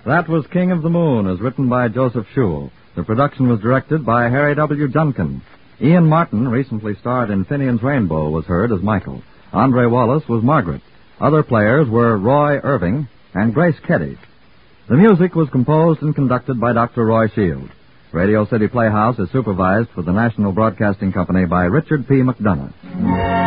That was King of the Moon, as written by Joseph Schul. The production was directed by Harry W. Junkin. Ian Martin, recently starred in Finian's Rainbow, was heard as Michael. Andre Wallace was Margaret. Other players were Roy Irving and Grace Keddy. The music was composed and conducted by Dr. Roy Shield. Radio City Playhouse is supervised for the National Broadcasting Company by Richard P. McDonough.